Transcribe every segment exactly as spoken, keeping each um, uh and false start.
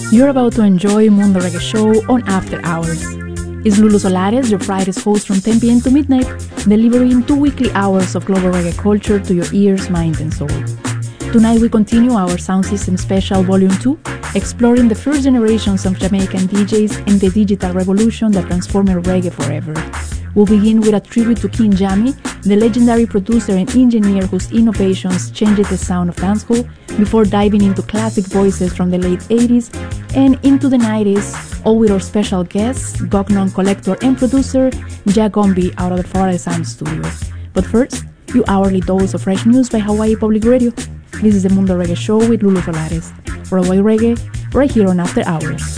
You're about to enjoy Mundo Reggae Show on After Hours. It's Lulu Solares, your Friday's host from ten p.m. to midnight, delivering two weekly hours of global reggae culture to your ears, mind, and soul. Tonight we continue our Sound System Special Volume two, exploring the first generations of Jamaican D Js and the digital revolution that transformed reggae forever. We'll begin with a tribute to King Jammy, the legendary producer and engineer whose innovations changed the sound of dancehall, before diving into classic voices from the late eighties and into the nineties, all with our special guests, Gognon collector and producer Jack Gombe out of the Florida Sound Studios. But first, your hourly dose of fresh news by Hawaii Public Radio. This is the Mundo Reggae Show with Lulu Solares. Worldwide Reggae, right here on After Hours.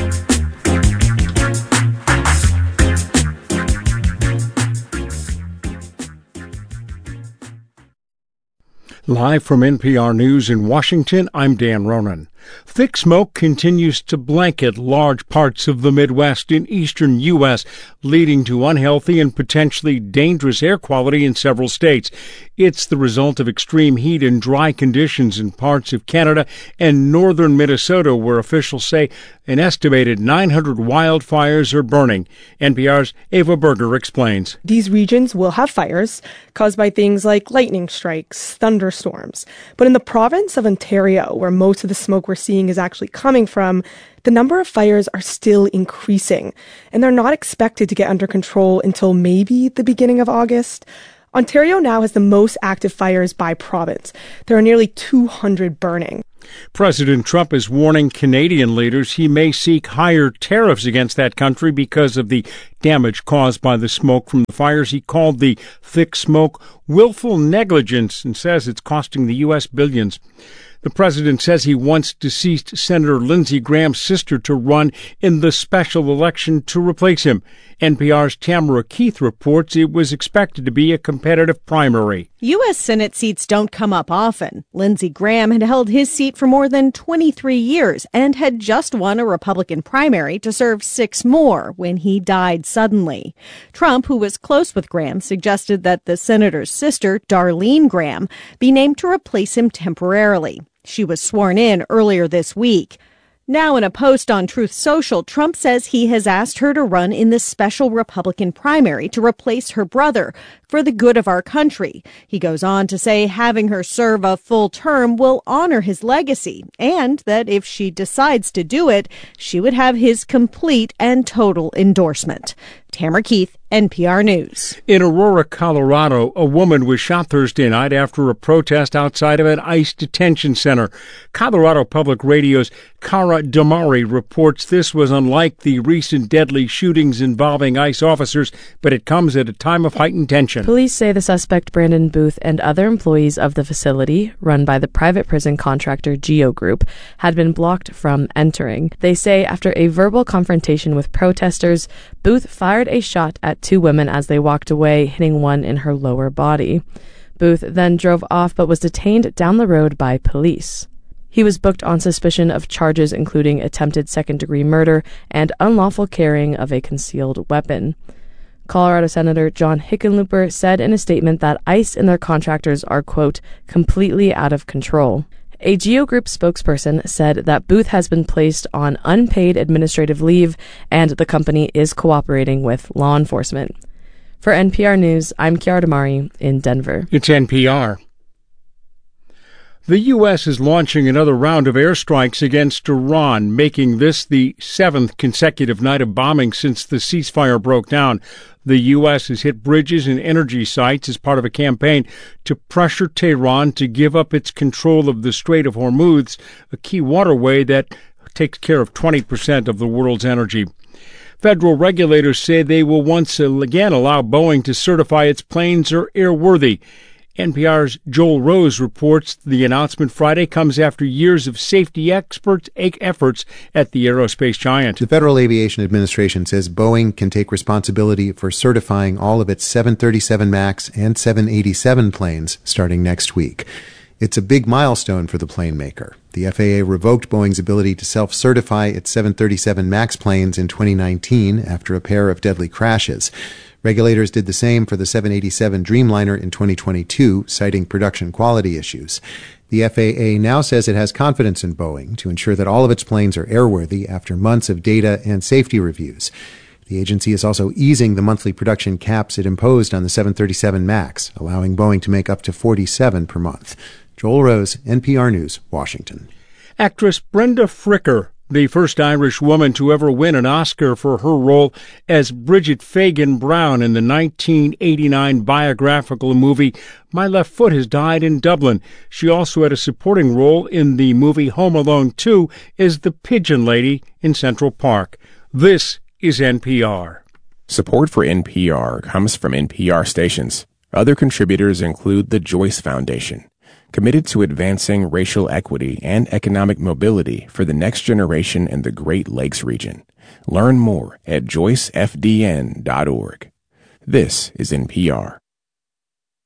Live from N P R News in Washington, I'm Dan Ronan. Thick smoke continues to blanket large parts of the Midwest and eastern U S, leading to unhealthy and potentially dangerous air quality in several states. It's the result of extreme heat and dry conditions in parts of Canada and northern Minnesota, where officials say an estimated nine hundred wildfires are burning. N P R's Ava Berger explains. These regions will have fires caused by things like lightning strikes, thunderstorms. But in the province of Ontario, where most of the smoke we're seeing is actually coming from, the number of fires are still increasing, and they're not expected to get under control until maybe the beginning of August. Ontario now has the most active fires by province. There are nearly two hundred burning. President Trump is warning Canadian leaders he may seek higher tariffs against that country because of the damage caused by the smoke from the fires. He called the thick smoke willful negligence and says it's costing the U S billions. The president says he wants deceased Senator Lindsey Graham's sister to run in the special election to replace him. N P R's Tamara Keith reports it was expected to be a competitive primary. U S Senate seats don't come up often. Lindsey Graham had held his seat for more than twenty-three years and had just won a Republican primary to serve six more when he died suddenly. Trump, who was close with Graham, suggested that the senator's sister, Darlene Graham, be named to replace him temporarily. She was sworn in earlier this week. Now, in a post on Truth Social, Trump says he has asked her to run in the special Republican primary to replace her brother for the good of our country. He goes on to say having her serve a full term will honor his legacy, and that if she decides to do it, she would have his complete and total endorsement. Tamara Keith, N P R News. In Aurora, Colorado, a woman was shot Thursday night after a protest outside of an ICE detention center. Colorado Public Radio's Cara Damari reports this was unlike the recent deadly shootings involving ICE officers, but it comes at a time of heightened tension. Police say the suspect, Brandon Booth, and other employees of the facility, run by the private prison contractor Geo Group, had been blocked from entering. They say after a verbal confrontation with protesters, Booth fired a shot at two women as they walked away, hitting one in her lower body. Booth then drove off but was detained down the road by police. He was booked on suspicion of charges including attempted second-degree murder and unlawful carrying of a concealed weapon. Colorado Senator John Hickenlooper said in a statement that ICE and their contractors are, quote, completely out of control. A Geo Group spokesperson said that Booth has been placed on unpaid administrative leave and the company is cooperating with law enforcement. For N P R News, I'm Kiara Damari in Denver. It's N P R. The U S is launching another round of airstrikes against Iran, making this the seventh consecutive night of bombing since the ceasefire broke down. The U S has hit bridges and energy sites as part of a campaign to pressure Tehran to give up its control of the Strait of Hormuz, a key waterway that takes care of twenty percent of the world's energy. Federal regulators say they will once again allow Boeing to certify its planes are airworthy. N P R's Joel Rose reports the announcement Friday comes after years of safety expert efforts at the aerospace giant. The Federal Aviation Administration says Boeing can take responsibility for certifying all of its seven thirty-seven MAX and seven eighty-seven planes starting next week. It's a big milestone for the plane maker. The F A A revoked Boeing's ability to self-certify its seven thirty-seven MAX planes in twenty nineteen after a pair of deadly crashes. Regulators did the same for the seven eighty-seven Dreamliner in twenty twenty-two, citing production quality issues. The F A A now says it has confidence in Boeing to ensure that all of its planes are airworthy after months of data and safety reviews. The agency is also easing the monthly production caps it imposed on the seven thirty-seven MAX, allowing Boeing to make up to forty-seven per month. Joel Rose, N P R News, Washington. Actress Brenda Fricker, the first Irish woman to ever win an Oscar for her role as Bridget Fagan Brown in the nineteen eighty-nine biographical movie My Left Foot Has Died in Dublin. She also had a supporting role in the movie Home Alone two as the Pigeon Lady in Central Park. This is N P R. Support for N P R comes from N P R stations. Other contributors include the Joyce Foundation, committed to advancing racial equity and economic mobility for the next generation in the Great Lakes region. Learn more at joyce f d n dot org. This is N P R.